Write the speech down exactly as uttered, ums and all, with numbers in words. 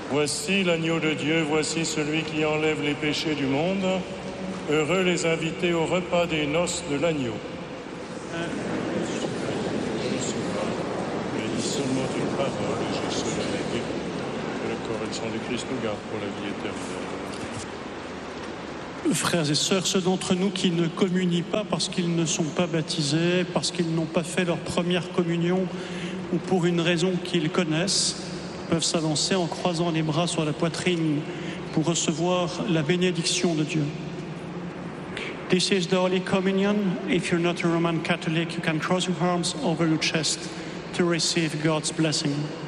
Voici l'agneau de Dieu, voici celui qui enlève les péchés du monde. Heureux les invités au repas des noces de l'agneau. Mais dis seulement une parole et je serai guéri. Que le corps et le sang de Christ nous gardent pour la vie éternelle. Frères et sœurs, ceux d'entre nous qui ne communient pas parce qu'ils ne sont pas baptisés, parce qu'ils n'ont pas fait leur première communion ou pour une raison qu'ils connaissent, peuvent s'avancer en croisant les bras sur la poitrine pour recevoir la bénédiction de Dieu. This is the Holy Communion. If you're not a Roman Catholic, you can cross your arms over your chest to receive God's blessing.